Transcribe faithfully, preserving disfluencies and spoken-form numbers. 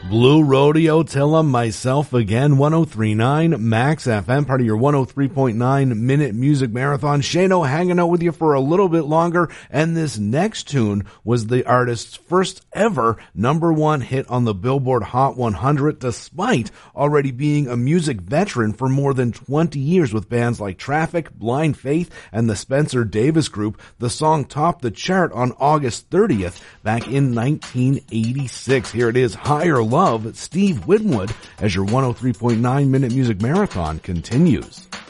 Blue Rodeo, Tilla, myself again, one oh three point nine Max F M, part of your one oh three point nine Minute Music Marathon. Shano hanging out with you for a little bit longer, and this next tune was the artist's first ever number one hit on the Billboard Hot one hundred, despite already being a music veteran for more than twenty years with bands like Traffic, Blind Faith, and the Spencer Davis Group. The song topped the chart on August thirtieth back in nineteen eighty-six. Here it is, Higher Love, Steve Winwood, as your one oh three point nine Minute Music Marathon continues.